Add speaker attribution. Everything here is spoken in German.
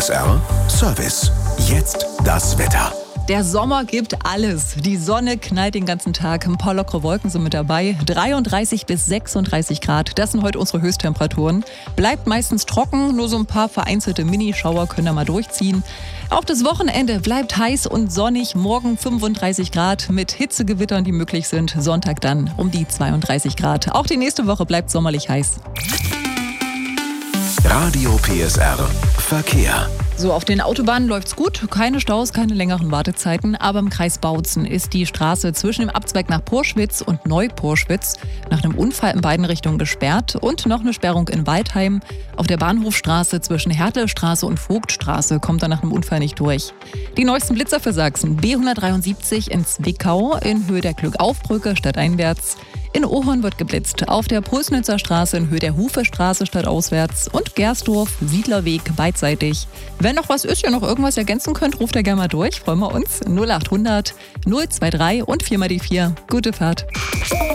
Speaker 1: PSR Service. Jetzt das Wetter.
Speaker 2: Der Sommer gibt alles. Die Sonne knallt den ganzen Tag. Ein paar lockere Wolken sind mit dabei. 33 bis 36 Grad. Das sind heute unsere Höchsttemperaturen. Bleibt meistens trocken. Nur so ein paar vereinzelte Minischauer können da mal durchziehen. Auch das Wochenende bleibt heiß und sonnig. Morgen 35 Grad mit Hitzegewittern, die möglich sind. Sonntag dann um die 32 Grad. Auch die nächste Woche bleibt sommerlich heiß.
Speaker 1: Radio PSR Verkehr.
Speaker 2: So, auf den Autobahnen läuft's gut. Keine Staus, keine längeren Wartezeiten. Aber im Kreis Bautzen ist die Straße zwischen dem Abzweig nach Porschwitz und Neu-Porschwitz nach einem Unfall in beiden Richtungen gesperrt. Und noch eine Sperrung in Waldheim. Auf der Bahnhofstraße zwischen Hertelstraße und Vogtstraße kommt er nach einem Unfall nicht durch. Die neuesten Blitzer für Sachsen. B173 in Zwickau in Höhe der Glückaufbrücke stadteinwärts. In Ohorn wird geblitzt. Auf der Pulsnitzer Straße in Höhe der Hufestraße stadtauswärts und Gersdorf, Siedlerweg beidseitig. Wenn noch was ist, ihr noch irgendwas ergänzen könnt, ruft ihr gerne mal durch. Freuen wir uns. 0800 023 und 4 mal die 4. Gute Fahrt.